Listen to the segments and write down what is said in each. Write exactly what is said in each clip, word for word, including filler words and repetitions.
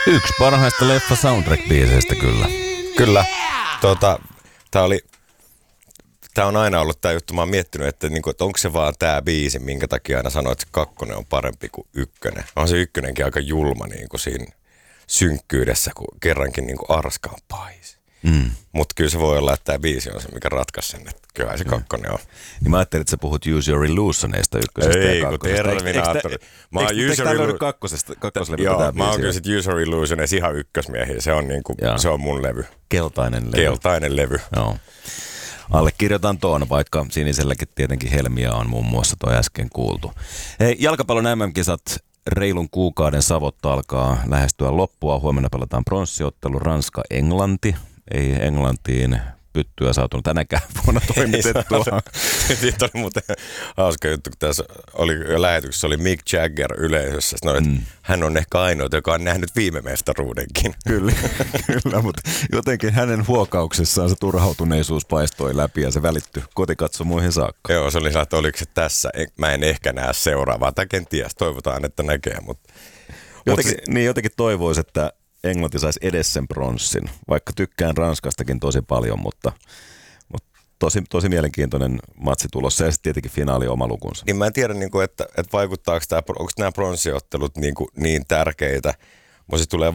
Yksi parhaista leffa soundtrack-biiseistä kyllä. Kyllä. Tuota, tää oli... Tää on aina ollut tää juttu. Mä oon miettinyt, että, niinku, että onko se vaan tää biisi, minkä takia aina sanoo, että se kakkonen on parempi kuin ykkönen. On se ykkönenkin aika julma niinku siinä synkkyydessä, kun kerrankin niinku arska on pahis. Mm. Mutta kyllä se voi olla, että tämä biisi on se, mikä ratkaisi sen, että kyllä se kakkonen on. Niin mä ajattelin, että sä puhut Use Your Illusioneista ykkösestä ei, ja kakkosesta. Ei, kun Terminaattori. Mä oon Use Your Illusion... kakkosesta, kakkoslevy Joo, tätä mä oon biisiä. kyllä sit Use Your Illusioneissa ihan ykkösmiehiä. Se on, niinku, se on mun levy. Keltainen levy. Keltainen levy. Joo. Allekirjoitan tuon, vaikka siniselläkin tietenkin helmiä on muun muassa toi äsken kuultu. Hei, jalkapallon M M-kisat reilun kuukauden savot alkaa lähestyä loppua. Huomenna pelataan pronssiottelu Ranska-Englanti. Ei Englantiin pyttyä saatu tänäkään vuonna toimitettua. Siitä oli muuten hauska juttu, kun tässä oli lähetyksessä oli Mick Jagger yleisössä. Sanoi, mm. hän on ehkä ainoa, joka on nähnyt viime mestaruudenkin. Kyllä, kyllä, mutta jotenkin hänen huokauksessaan se turhautuneisuus paistoi läpi ja se välittyi kotikatsomuihin saakka. Joo, se oli sellainen, että oliko se tässä. Mä en ehkä näe seuraavaa, tai kenties toivotaan, että näkee. Mutta, jotenkin, mutta, niin jotenkin toivoisi, että Englanti saisi edes sen pronssin, vaikka tykkään Ranskastakin tosi paljon, mutta, mutta tosi, tosi mielenkiintoinen matsi tulossa ja sitten tietenkin finaali oma lukunsa. Niin mä en tiedä, niin kuin, että, että vaikuttaako tämä, onko nämä pronssiottelut niin, kuin, niin tärkeitä. Musta tulee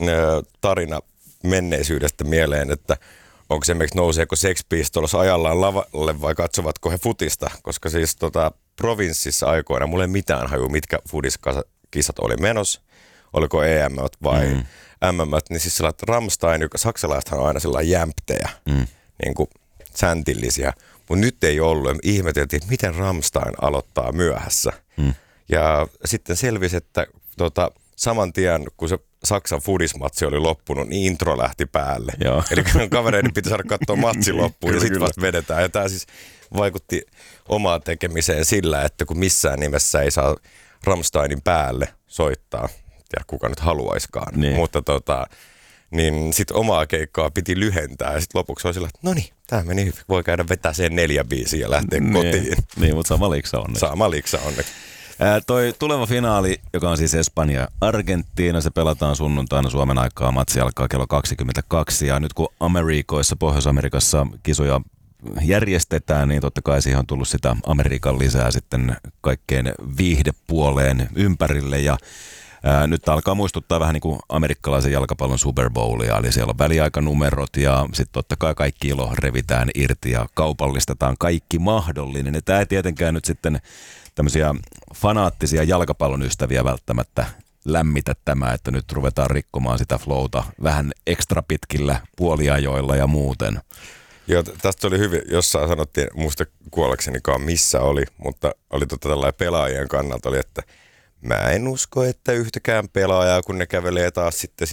tarina menneisyydestä mieleen, että onko esimerkiksi nouseeko Sex Pistols ajallaan lavalle vai katsovatko he futista, koska siis tota, provinssissa aikoina mulla ei mitään haju, mitkä fudiskisat oli menossa. Oliko E M vai mm. M M, niin siis sellainen Rammstein, joka saksalaisethan on aina sellainen jämptejä, mm. niin kuin säntillisiä, mutta nyt ei ollut. Ihmeteltiin, että miten Rammstein aloittaa myöhässä. Mm. Ja sitten selvisi, että tota, saman tien, kun se Saksan fudismatsi oli loppunut, niin intro lähti päälle. Joo. Eli kavereiden piti saada katsoa matsi loppuun ja sitten vasta vedetään. Ja tämä siis vaikutti omaan tekemiseen sillä, että kun missään nimessä ei saa Rammsteinin päälle soittaa, ja kuka nyt haluaiskaan, niin. mutta tota, niin sitten omaa keikkaa piti lyhentää ja sitten lopuksi oli sillä, että no niin, tämä meni hyvin, voi käydä vetää sen neljä biisiä ja lähteä niin. kotiin. Niin, mutta sama liksa onneksi. Sama liksa onneksi. Ää, toi tuleva finaali, joka on siis Espanja-Argentiina, se pelataan sunnuntaina Suomen aikaa, matsi alkaa kello kaksikymmentäkaksi ja nyt kun Amerikoissa, Pohjois-Amerikassa kisoja järjestetään, niin totta kai siihen on tullut sitä Amerikan lisää sitten kaikkeen viihdepuoleen ympärille ja Ää, nyt alkaa muistuttaa vähän niin kuin amerikkalaisen jalkapallon Super Bowlia, eli siellä on väliaikanumerot ja sitten totta kai kaikki ilo revitään irti ja kaupallistetaan kaikki mahdollinen. Ja tämä ei tietenkään nyt sitten tämmöisiä fanaattisia jalkapallon ystäviä välttämättä lämmitä tämä, että nyt ruvetaan rikkomaan sitä flowta vähän ekstra pitkillä puoliajoilla ja muuten. Joo, tästä oli hyvin, jossain sanottiin, muista kuollaksenikaan missä oli, mutta oli tota tällainen pelaajien kannalta oli, että mä en usko, että yhtäkään pelaajaa, kun ne kävelee taas sitten